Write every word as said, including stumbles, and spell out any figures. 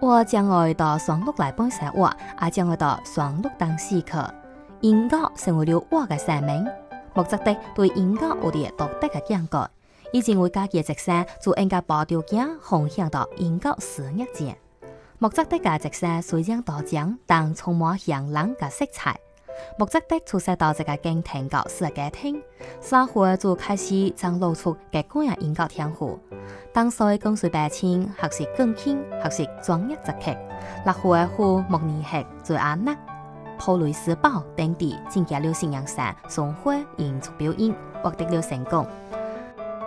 我將愛到雙鹿來本生活，也將愛到雙鹿當死去。音樂成為了我嘅生命。莫則的對音樂有啲獨特嘅見解，以前為家己嘅職生就應該把條件奉獻到音樂事業前。莫則的嘅職生雖然多獎，但充滿香冷嘅色彩。莫則的出世到一個家庭教師嘅家庭，三歲就開始將露出嘅個人音樂天賦。當時跟隨父親學習鋼琴，學習專業作曲。六歲赴慕尼黑、瑞安娜、普雷斯堡等地參加了新陽山巡迴演出表演，獲得了成功。